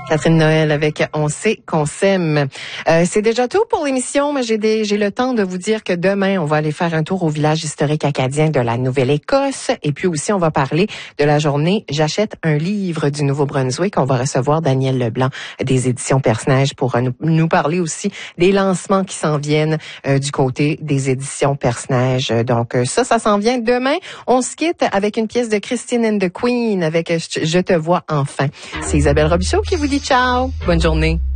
Catherine Noël avec On sait qu'on s'aime. C'est déjà tout pour l'émission, mais j'ai le temps de vous dire que demain, on va aller faire un tour au village historique acadien de la Nouvelle-Écosse. Et puis aussi, on va parler de la journée J'achète un livre du Nouveau-Brunswick. On va recevoir Daniel Leblanc des éditions Persnage pour nous parler aussi des lancements qui s'en viennent du côté des éditions Persnage. Donc ça s'en vient demain. On se quitte avec une pièce de Christine and the Queen avec Je te vois enfin. C'est Isabelle Robichaud qui vous dit ciao. Bonne journée.